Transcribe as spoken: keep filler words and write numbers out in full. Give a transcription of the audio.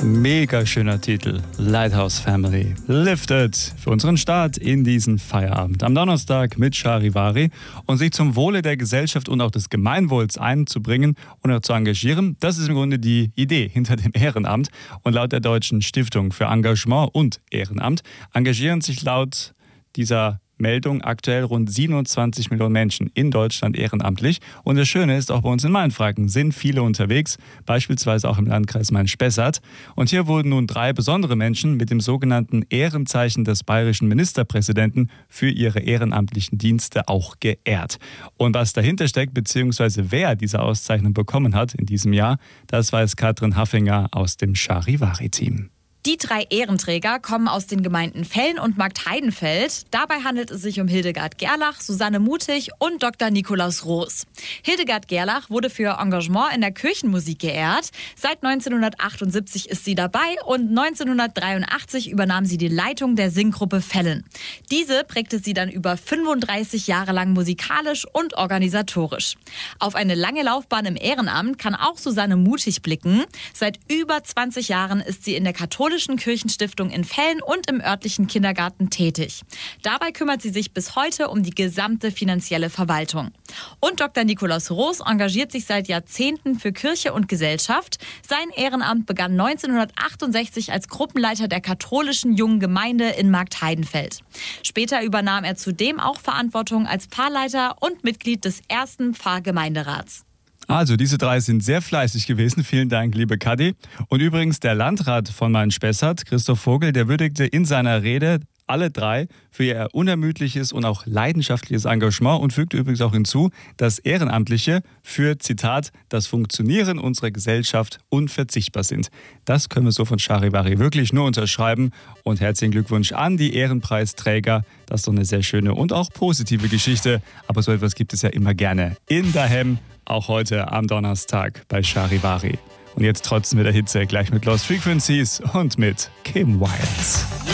Mega schöner Titel. Lighthouse Family. Lifted. Für unseren Start in diesen Feierabend. Am Donnerstag mit Charivari. Und sich zum Wohle der Gesellschaft und auch des Gemeinwohls einzubringen und auch zu engagieren, das ist im Grunde die Idee hinter dem Ehrenamt. Und laut der Deutschen Stiftung für Engagement und Ehrenamt engagieren sich laut dieser Meldung aktuell rund siebenundzwanzig Millionen Menschen in Deutschland ehrenamtlich. Und das Schöne ist, auch bei uns in Mainfranken sind viele unterwegs, beispielsweise auch im Landkreis Main-Spessart. Und hier wurden nun drei besondere Menschen mit dem sogenannten Ehrenzeichen des bayerischen Ministerpräsidenten für ihre ehrenamtlichen Dienste auch geehrt. Und was dahinter steckt, beziehungsweise wer diese Auszeichnung bekommen hat in diesem Jahr, das weiß Katrin Haffinger aus dem Charivari-Team. Die drei Ehrenträger kommen aus den Gemeinden Felln und Marktheidenfeld. Dabei handelt es sich um Hildegard Gerlach, Susanne Mutig und Doktor Nikolaus Roos. Hildegard Gerlach wurde für Engagement in der Kirchenmusik geehrt. Seit neunzehnhundertachtundsiebzig ist sie dabei und neunzehnhundertdreiundachtzig übernahm sie die Leitung der Singgruppe Fellin. Diese prägte sie dann über fünfunddreißig Jahre lang musikalisch und organisatorisch. Auf eine lange Laufbahn im Ehrenamt kann auch Susanne Mutig blicken. Seit über zwanzig Jahren ist sie in der katholischen Kirchenstiftung in Felln und im örtlichen Kindergarten tätig. Dabei kümmert sie sich bis heute um die gesamte finanzielle Verwaltung. Und Doktor Nikolaus Roos engagiert sich seit Jahrzehnten für Kirche und Gesellschaft. Sein Ehrenamt begann neunzehnhundertachtundsechzig als Gruppenleiter der katholischen Jungen Gemeinde in Marktheidenfeld. Später übernahm er zudem auch Verantwortung als Pfarrleiter und Mitglied des ersten Pfarrgemeinderats. Also, diese drei sind sehr fleißig gewesen. Vielen Dank, liebe Kadi. Und übrigens, der Landrat von Main-Spessart, Christoph Vogel, der würdigte in seiner Rede alle drei für ihr unermüdliches und auch leidenschaftliches Engagement und fügte übrigens auch hinzu, dass Ehrenamtliche für, Zitat, das Funktionieren unserer Gesellschaft unverzichtbar sind. Das können wir so von Charivari wirklich nur unterschreiben. Und herzlichen Glückwunsch an die Ehrenpreisträger. Das ist doch eine sehr schöne und auch positive Geschichte. Aber so etwas gibt es ja immer gerne in Daheim. Auch heute am Donnerstag bei Charivari. Und jetzt trotzdem mit der Hitze, gleich mit Lost Frequencies und mit Kim Wilde.